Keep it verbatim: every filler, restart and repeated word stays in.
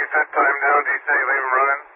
set time down, D C, leave him running.